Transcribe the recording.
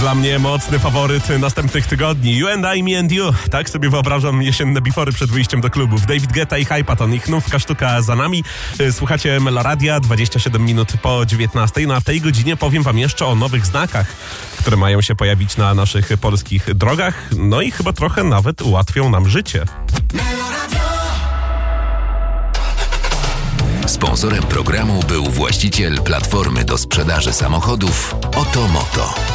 Dla mnie mocny faworyt następnych tygodni. You and I, me and you. Tak sobie wyobrażam jesienne bifory przed wyjściem do klubów. David Guetta i Hypaton. Ich nówka sztuka za nami. Słuchacie Meloradia, 27 minut po 19. No a w tej godzinie powiem wam jeszcze o nowych znakach, które mają się pojawić na naszych polskich drogach. No i chyba trochę nawet ułatwią nam życie. Sponsorem programu był właściciel platformy do sprzedaży samochodów Otomoto.